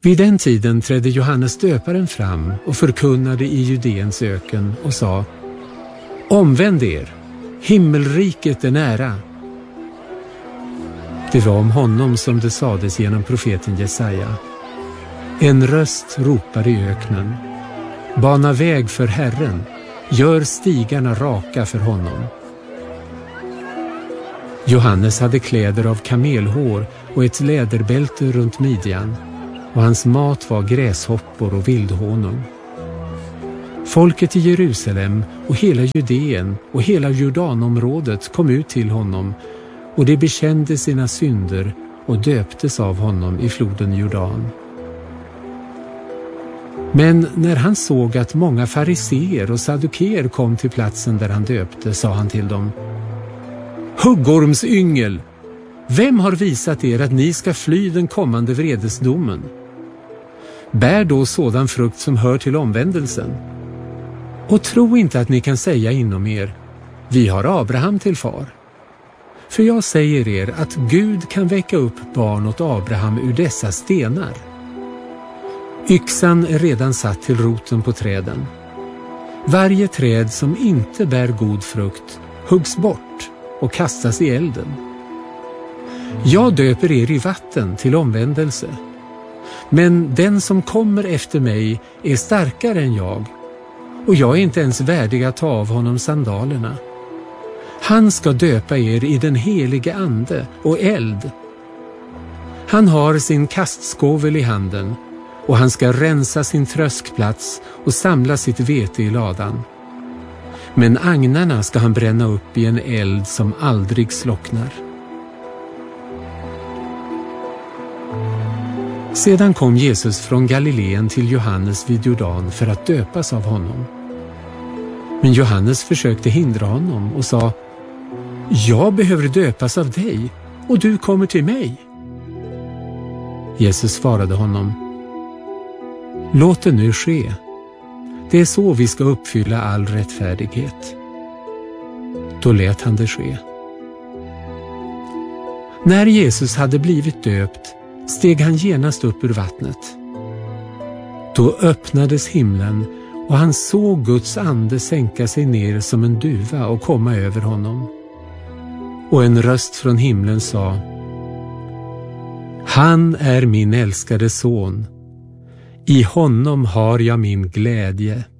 Vid den tiden trädde Johannes döparen fram och förkunnade i Judeens öken och sa: Omvänd er, himmelriket är nära. Det var om honom som det sades genom profeten Jesaja: En röst ropar i öknen, bana väg för Herren, gör stigarna raka för honom. Johannes hade kläder av kamelhår och ett läderbälte runt midjan, och hans mat var gräshoppor och vildhonung. Folket i Jerusalem och hela Judeen och hela Jordanområdet kom ut till honom, och de bekände sina synder och döptes av honom i floden Jordan. Men när han såg att många fariseer och saddukeer kom till platsen där han döpte, sa han till dem: Huggormsyngel, vem har visat er att ni ska fly den kommande vredesdomen? Bär då sådan frukt som hör till omvändelsen. Och tro inte att ni kan säga inom er: Vi har Abraham till far. För jag säger er att Gud kan väcka upp barn åt Abraham ur dessa stenar. Yxan är redan satt till roten på träden. Varje träd som inte bär god frukt huggs bort och kastas i elden. Jag döper er i vatten till omvändelse. Men den som kommer efter mig är starkare än jag, och jag är inte ens värdig att ta av honom sandalerna. Han ska döpa er i den helige ande och eld. Han har sin kastskovel i handen, och han ska rensa sin tröskplats och samla sitt vete i ladan. Men agnarna ska han bränna upp i en eld som aldrig slocknar. Sedan kom Jesus från Galileen till Johannes vid Jordan för att döpas av honom. Men Johannes försökte hindra honom och sa: Jag behöver döpas av dig, och du kommer till mig. Jesus svarade honom: Låt det nu ske. Det är så vi ska uppfylla all rättfärdighet. Då lät han det ske. När Jesus hade blivit döpt steg han genast upp ur vattnet. Då öppnades himlen, och han såg Guds ande sänka sig ner som en duva och komma över honom. Och en röst från himlen sa: Han är min älskade son. I honom har jag min glädje.